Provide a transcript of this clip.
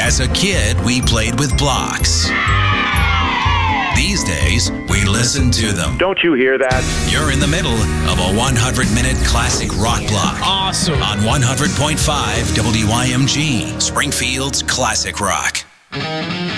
As a kid, we played with blocks. These days, we listen to them. Don't you hear that? You're in the middle of a 100-minute classic rock block. Awesome. On 100.5 WYMG, Springfield's Classic Rock.